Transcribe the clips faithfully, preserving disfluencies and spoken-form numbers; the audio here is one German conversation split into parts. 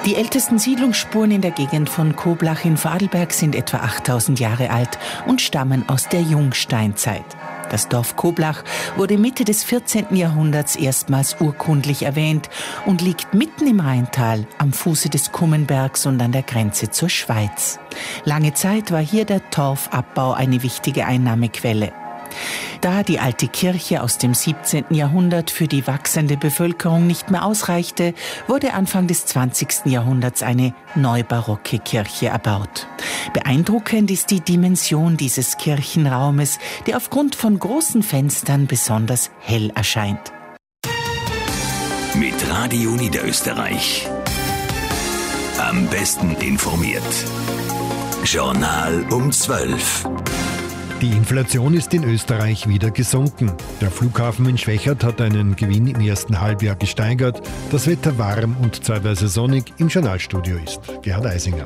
Die ältesten Siedlungsspuren in der Gegend von Koblach in Vorarlberg sind etwa achttausend Jahre alt und stammen aus der Jungsteinzeit. Das Dorf Koblach wurde Mitte des vierzehnten Jahrhunderts erstmals urkundlich erwähnt und liegt mitten im Rheintal am Fuße des Kummenbergs und an der Grenze zur Schweiz. Lange Zeit war hier der Torfabbau eine wichtige Einnahmequelle. Da die alte Kirche aus dem siebzehnten Jahrhundert für die wachsende Bevölkerung nicht mehr ausreichte, wurde Anfang des zwanzigsten Jahrhunderts eine neubarocke Kirche erbaut. Beeindruckend ist die Dimension dieses Kirchenraumes, der aufgrund von großen Fenstern besonders hell erscheint. Mit Radio Niederösterreich. Am besten informiert. Journal um zwölf. Die Inflation ist in Österreich wieder gesunken. Der Flughafen in Schwechat hat einen Gewinn im ersten Halbjahr gesteigert. Das Wetter warm und zeitweise sonnig. Im Journalstudio ist Gerhard Eisinger.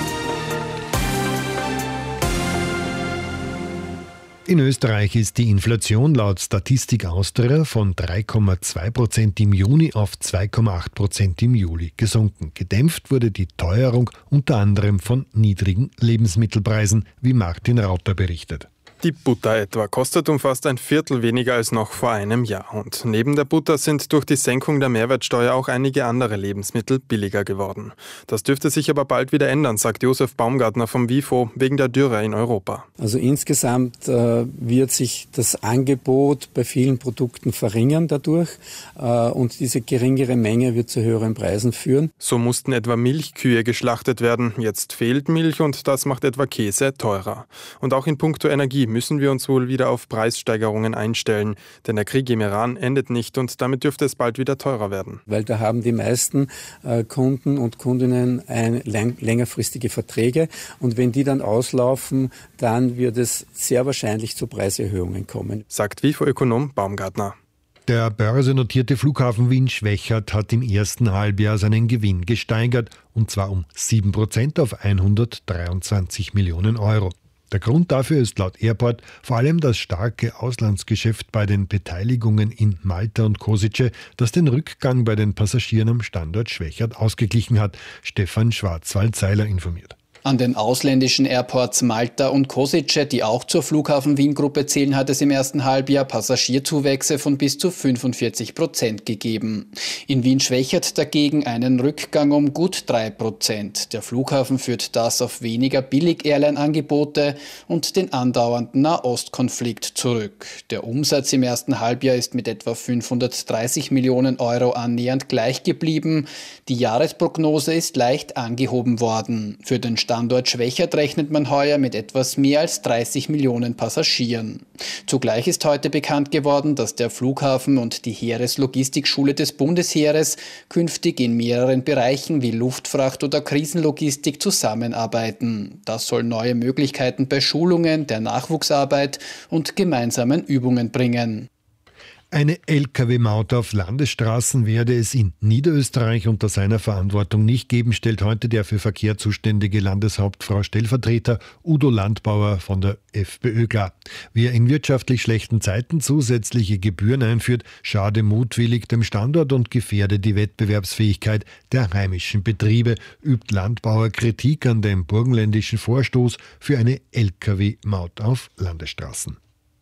In Österreich ist die Inflation laut Statistik Austria von drei Komma zwei Prozent im Juni auf zwei Komma acht Prozent im Juli gesunken. Gedämpft wurde die Teuerung unter anderem von niedrigen Lebensmittelpreisen, wie Martin Rauter berichtet. Die Butter etwa kostet um fast ein Viertel weniger als noch vor einem Jahr. Und neben der Butter sind durch die Senkung der Mehrwertsteuer auch einige andere Lebensmittel billiger geworden. Das dürfte sich aber bald wieder ändern, sagt Josef Baumgartner vom WIFO, wegen der Dürre in Europa. Also insgesamt äh, wird sich das Angebot bei vielen Produkten verringern dadurch äh, und diese geringere Menge wird zu höheren Preisen führen. So mussten etwa Milchkühe geschlachtet werden. Jetzt fehlt Milch und das macht etwa Käse teurer. Und auch in puncto Energie müssen wir uns wohl wieder auf Preissteigerungen einstellen. Denn der Krieg im Iran endet nicht und damit dürfte es bald wieder teurer werden. Weil da haben die meisten äh, Kunden und Kundinnen ein, lang, längerfristige Verträge und wenn die dann auslaufen, dann wird es sehr wahrscheinlich zu Preiserhöhungen kommen. Sagt WIFO-Ökonom Baumgartner. Der börsennotierte Flughafen Wien-Schwechat hat im ersten Halbjahr seinen Gewinn gesteigert, und zwar um sieben Prozent auf hundertdreiundzwanzig Millionen Euro. Der Grund dafür ist laut Airport vor allem das starke Auslandsgeschäft bei den Beteiligungen in Malta und Kosice, das den Rückgang bei den Passagieren am Standort Schwechat ausgeglichen hat. Stefan Schwarzwald-Seiler informiert. An den ausländischen Airports Malta und Kosice, die auch zur Flughafen Wien-Gruppe zählen, hat es im ersten Halbjahr Passagierzuwächse von bis zu fünfundvierzig Prozent gegeben. In Wien-Schwechat dagegen einen Rückgang um gut drei Prozent. Der Flughafen führt das auf weniger Billig-Airline-Angebote und den andauernden Nahostkonflikt zurück. Der Umsatz im ersten Halbjahr ist mit etwa fünfhundertdreißig Millionen Euro annähernd gleich geblieben. Die Jahresprognose ist leicht angehoben worden. Für den Standort Schwechat rechnet man heuer mit etwas mehr als dreißig Millionen Passagieren. Zugleich ist heute bekannt geworden, dass der Flughafen und die Heereslogistikschule des Bundesheeres künftig in mehreren Bereichen wie Luftfracht oder Krisenlogistik zusammenarbeiten. Das soll neue Möglichkeiten bei Schulungen, der Nachwuchsarbeit und gemeinsamen Übungen bringen. Eine L K W-Maut auf Landesstraßen werde es in Niederösterreich unter seiner Verantwortung nicht geben, stellt heute der für Verkehr zuständige Landeshauptfrau Stellvertreter Udo Landbauer von der FPÖ klar. Wer in wirtschaftlich schlechten Zeiten zusätzliche Gebühren einführt, schade mutwillig dem Standort und gefährde die Wettbewerbsfähigkeit der heimischen Betriebe, übt Landbauer Kritik an dem burgenländischen Vorstoß für eine L K W-Maut auf Landesstraßen.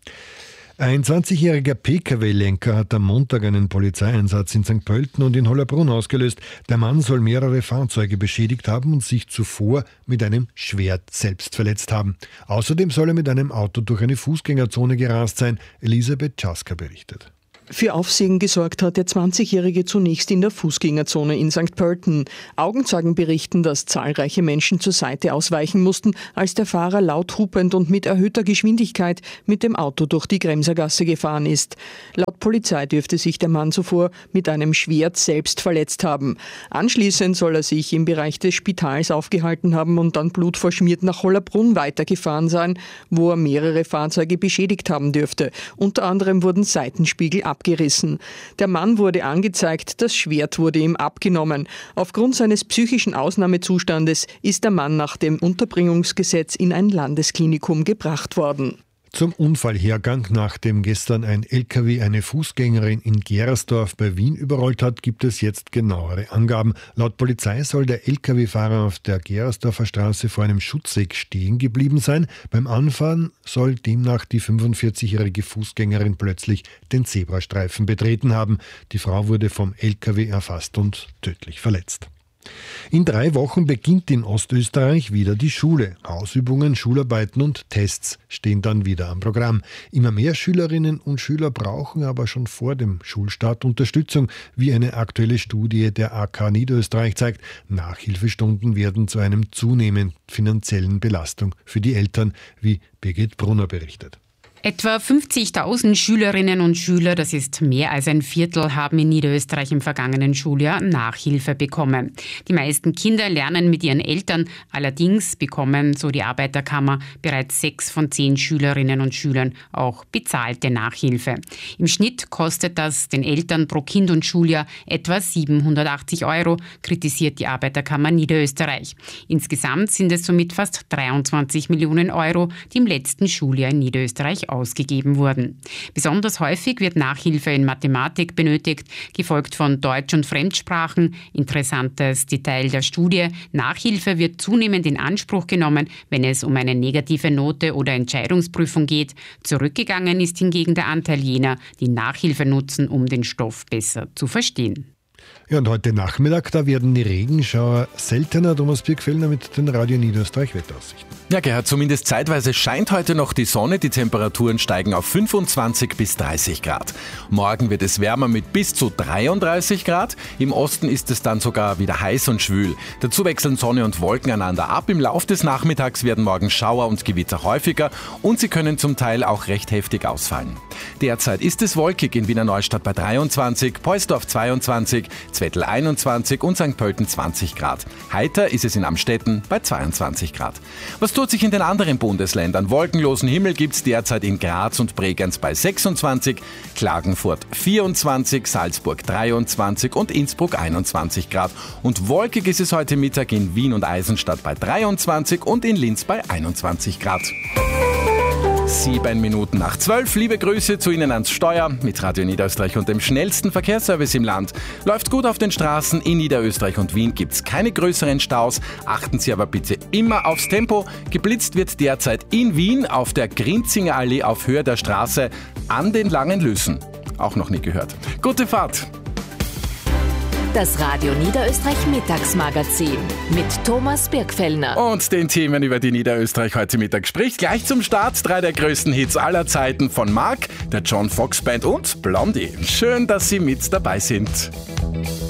Ein zwanzigjähriger P K W-Lenker hat am Montag einen Polizeieinsatz in Sankt Pölten und in Hollabrunn ausgelöst. Der Mann soll mehrere Fahrzeuge beschädigt haben und sich zuvor mit einem Schwert selbst verletzt haben. Außerdem soll er mit einem Auto durch eine Fußgängerzone gerast sein. Elisabeth Czaska berichtet. Für Aufsehen gesorgt hat der zwanzigjährige zunächst in der Fußgängerzone in Sankt Pölten. Augenzeugen berichten, dass zahlreiche Menschen zur Seite ausweichen mussten, als der Fahrer laut hupend und mit erhöhter Geschwindigkeit mit dem Auto durch die Gremsergasse gefahren ist. Laut Polizei dürfte sich der Mann zuvor mit einem Schwert selbst verletzt haben. Anschließend soll er sich im Bereich des Spitals aufgehalten haben und dann blutverschmiert nach Hollabrunn weitergefahren sein, wo er mehrere Fahrzeuge beschädigt haben dürfte. Unter anderem wurden Seitenspiegel abgerissen. abgerissen. Der Mann wurde angezeigt, das Schwert wurde ihm abgenommen. Aufgrund seines psychischen Ausnahmezustandes ist der Mann nach dem Unterbringungsgesetz in ein Landesklinikum gebracht worden. Zum Unfallhergang, nachdem gestern ein L K W eine Fußgängerin in Gerersdorf bei Wien überrollt hat, gibt es jetzt genauere Angaben. Laut Polizei soll der L K W-Fahrer auf der Gerersdorfer Straße vor einem Schutzweg stehen geblieben sein. Beim Anfahren soll demnach die fünfundvierzigjährige Fußgängerin plötzlich den Zebrastreifen betreten haben. Die Frau wurde vom L K W erfasst und tödlich verletzt. In drei Wochen beginnt in Ostösterreich wieder die Schule. Ausübungen, Schularbeiten und Tests stehen dann wieder am Programm. Immer mehr Schülerinnen und Schüler brauchen aber schon vor dem Schulstart Unterstützung, wie eine aktuelle Studie der A K Niederösterreich zeigt. Nachhilfestunden werden zu einem zunehmenden finanziellen Belastung für die Eltern, wie Birgit Brunner berichtet. Etwa fünfzigtausend Schülerinnen und Schüler, das ist mehr als ein Viertel, haben in Niederösterreich im vergangenen Schuljahr Nachhilfe bekommen. Die meisten Kinder lernen mit ihren Eltern, allerdings bekommen, so die Arbeiterkammer, bereits sechs von zehn Schülerinnen und Schülern auch bezahlte Nachhilfe. Im Schnitt kostet das den Eltern pro Kind und Schuljahr etwa siebenhundertachtzig Euro, kritisiert die Arbeiterkammer Niederösterreich. Insgesamt sind es somit fast dreiundzwanzig Millionen Euro, die im letzten Schuljahr in Niederösterreich ausgegeben wurden. Besonders häufig wird Nachhilfe in Mathematik benötigt, gefolgt von Deutsch- und Fremdsprachen. Interessantes Detail der Studie: Nachhilfe wird zunehmend in Anspruch genommen, wenn es um eine negative Note oder Entscheidungsprüfung geht. Zurückgegangen ist hingegen der Anteil jener, die Nachhilfe nutzen, um den Stoff besser zu verstehen. Ja, und heute Nachmittag, da werden die Regenschauer seltener. Thomas Birkfellner mit den Radio Niederösterreich Wetteraussichten. Ja, Gerhard, zumindest zeitweise scheint heute noch die Sonne. Die Temperaturen steigen auf fünfundzwanzig bis dreißig Grad. Morgen wird es wärmer mit bis zu dreiunddreißig Grad. Im Osten ist es dann sogar wieder heiß und schwül. Dazu wechseln Sonne und Wolken einander ab. Im Lauf des Nachmittags werden morgen Schauer und Gewitter häufiger und sie können zum Teil auch recht heftig ausfallen. Derzeit ist es wolkig in Wiener Neustadt bei dreiundzwanzig, Poelsdorf zweiundzwanzig, Zwettl einundzwanzig und Sankt Pölten zwanzig Grad. Heiter ist es in Amstetten bei zweiundzwanzig Grad. Was tut sich in den anderen Bundesländern? Wolkenlosen Himmel gibt es derzeit in Graz und Bregenz bei sechsundzwanzig, Klagenfurt vierundzwanzig, Salzburg dreiundzwanzig und Innsbruck einundzwanzig Grad. Und wolkig ist es heute Mittag in Wien und Eisenstadt bei dreiundzwanzig und in Linz bei einundzwanzig Grad. Sieben Minuten nach zwölf. Liebe Grüße zu Ihnen ans Steuer mit Radio Niederösterreich und dem schnellsten Verkehrsservice im Land. Läuft gut auf den Straßen. In Niederösterreich und Wien gibt es keine größeren Staus. Achten Sie aber bitte immer aufs Tempo. Geblitzt wird derzeit in Wien auf der Grinzinger Allee auf Höhe der Straße an den Langen Lüssen. Auch noch nie gehört. Gute Fahrt! Das Radio Niederösterreich Mittagsmagazin mit Thomas Birkfellner. Und den Themen, über die Niederösterreich heute Mittag spricht. Gleich zum Start drei der größten Hits aller Zeiten von Mark, der John Fox Band und Blondie. Schön, dass Sie mit dabei sind.